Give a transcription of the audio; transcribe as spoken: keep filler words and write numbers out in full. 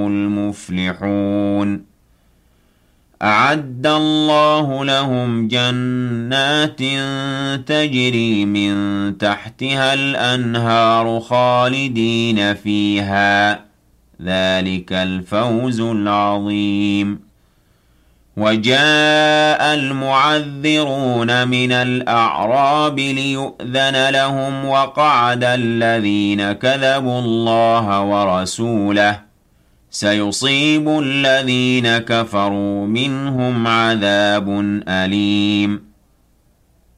المفلحون أعد الله لهم جنات تجري من تحتها الأنهار خالدين فيها ذلك الفوز العظيم وجاء المعذرون من الأعراب ليؤذن لهم وقعد الذين كذبوا الله ورسوله سيصيب الذين كفروا منهم عذاب أليم